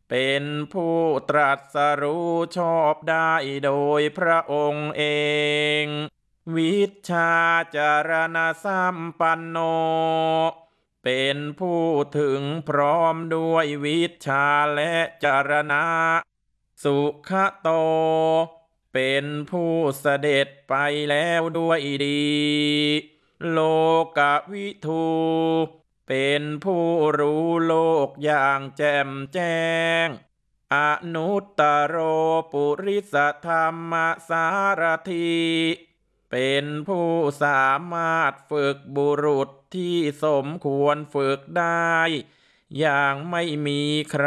เป็นผู้ตรัสรู้ชอบได้โดยพระองค์เอง วิชชาจารณสัมปันโนเป็นผู้ถึงพร้อมด้วยวิชชาและจารณะ สุขโตเป็นผู้เสด็จไปแล้วด้วยดี โลกวิทูเป็นผู้รู้โลกอย่างแจ่มแจ้ง อนุตตโรปุริสธรรมสารถีเป็นผู้สามารถฝึกบุรุษที่สมควรฝึกได้อย่างไม่มีใคร